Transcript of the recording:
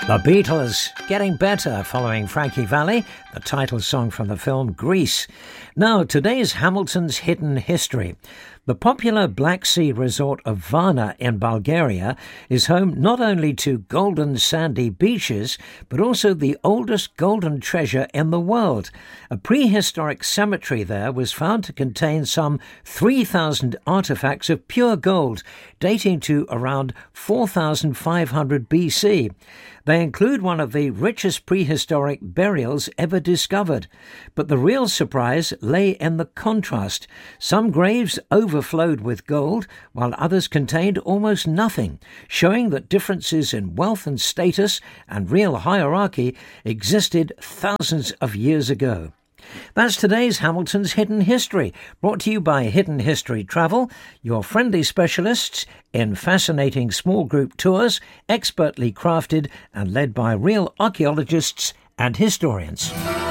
The Beatles, getting better following Frankie Valli, the title song from the film Grease. Now, today's Hamilton's Hidden History. The popular Black Sea resort of Varna in Bulgaria is home not only to golden sandy beaches, but also the oldest golden treasure in the world. A prehistoric cemetery there was found to contain some 3,000 artifacts of pure gold, dating to around 4,500 BC. They include one of the richest prehistoric burials ever discovered. But the real surprise lay in the contrast. Some graves overflowed with gold, while others contained almost nothing, showing that differences in wealth and status and real hierarchy existed thousands of years ago. That's today's Hamilton's Hidden History, brought to you by Hidden History Travel, your friendly specialists in fascinating small group tours, expertly crafted and led by real archaeologists and historians.